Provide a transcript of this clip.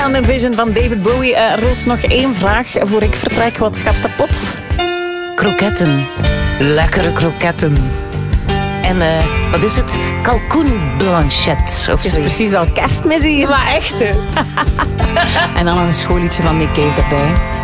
Under Vision van David Bowie. Roos, nog 1 vraag voor ik vertrek. Wat schaft de pot? Kroketten. Lekkere kroketten. En wat is het? Kalkoenblanchet of Het is zoiets. precies al kerstmis hier. Maar echt, hè? En dan nog een schoolliedje van Nick Cave erbij.